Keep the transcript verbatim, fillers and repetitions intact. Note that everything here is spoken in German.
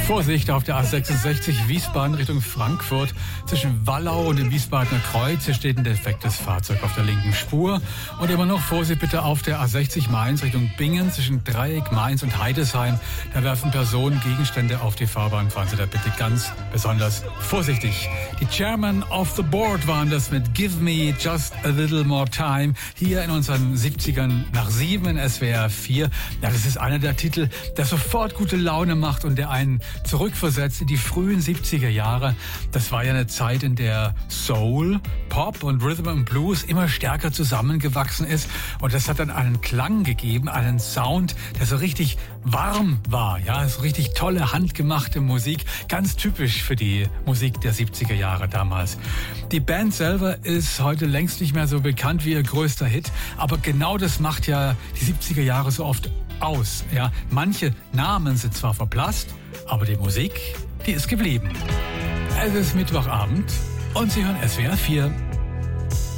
Vorsicht auf der A sechsundsechzig Wiesbaden Richtung Frankfurt. Zwischen Wallau und dem Wiesbadener Kreuz. Hier steht ein defektes Fahrzeug auf der linken Spur. Und immer noch Vorsicht bitte auf der A sechzig Mainz Richtung Bingen zwischen Dreieck, Mainz und Heidesheim. Da werfen Personen Gegenstände auf die Fahrbahn. Fahren Sie da bitte ganz besonders vorsichtig. Die Chairman of the Board waren das mit Give Me Just a Little More Time. Hier in unseren siebzigern nach sieben in S W R vier. Ja, das ist einer der Titel, der sofort gute Laune macht und der einen zurückversetzt in die frühen siebziger Jahre. Das war ja eine Zeit, in der Soul, Pop und Rhythm and Blues immer stärker zusammengewachsen ist. Und das hat dann einen Klang gegeben, einen Sound, der so richtig warm war. Ja, so richtig tolle, handgemachte Musik. Ganz typisch für die Musik der siebziger Jahre damals. Die Band selber ist heute längst nicht mehr so bekannt wie ihr größter Hit. Aber genau das macht ja die siebziger Jahre so oft aus. Ja, manche Namen sind zwar verblasst, aber die Musik, die ist geblieben. Es ist Mittwochabend und Sie hören S W R vier.